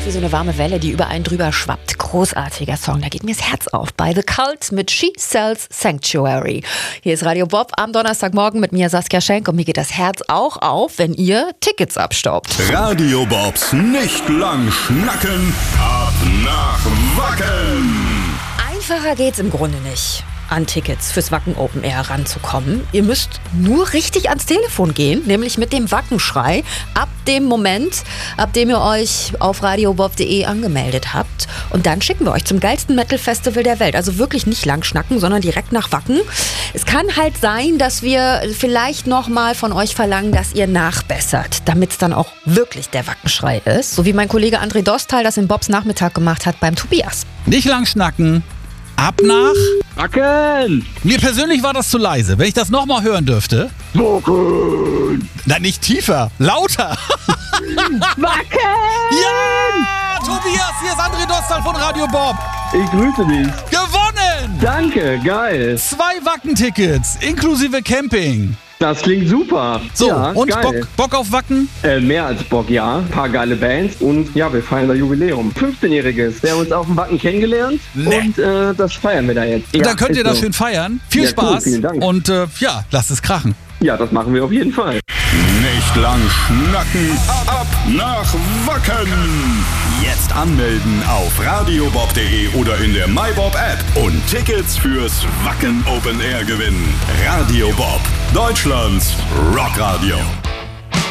wie so eine warme Welle, die über einen drüber schwappt. Großartiger Song, da geht mir das Herz auf. Bei The Cult mit She Sells Sanctuary. Hier ist Radio Bob am Donnerstagmorgen mit mir, Saskia Schenk. Und mir geht das Herz auch auf, wenn ihr Tickets abstaubt. Radio Bobs nicht lang schnacken, ab nach Wacken. Einfacher geht's im Grunde nicht, an Tickets fürs Wacken Open Air ranzukommen. Ihr müsst nur richtig ans Telefon gehen, nämlich mit dem Wackenschrei. Ab dem Moment, ab dem ihr euch auf radiobob.de angemeldet habt. Und dann schicken wir euch zum geilsten Metal-Festival der Welt. Also wirklich nicht lang schnacken, sondern direkt nach Wacken. Es kann halt sein, dass wir vielleicht nochmal von euch verlangen, dass ihr nachbessert, damit es dann auch wirklich der Wackenschrei ist. So wie mein Kollege André Dostal das in Bobs Nachmittag gemacht hat beim Tobias. Nicht lang schnacken. Ab nach Wacken! Mir persönlich war das zu leise. Wenn ich das nochmal hören dürfte. Wacken! Nein, nicht tiefer, lauter. Wacken! Ja! Tobias, hier ist André Dostal von Radio Bob. Ich grüße dich. Gewonnen! Danke, geil. 2 Wacken-Tickets, inklusive Camping. Das klingt super. So, ja, und geil. Bock auf Wacken? Mehr als Bock, ja. Ein paar geile Bands und ja, wir feiern das Jubiläum. 15-Jähriges. Wir haben uns auf dem Wacken kennengelernt und das feiern wir da jetzt. Und Ja, dann könnt ihr ist das so. schön feiern. Viel Ja, Spaß cool, vielen Dank. und ja, lasst es krachen. Ja, das machen wir auf jeden Fall. Nicht lang schnacken, ab nach Wacken. Jetzt anmelden auf radiobob.de oder in der MyBob App und Tickets fürs Wacken Open Air gewinnen. Radio Bob, Deutschlands Rockradio.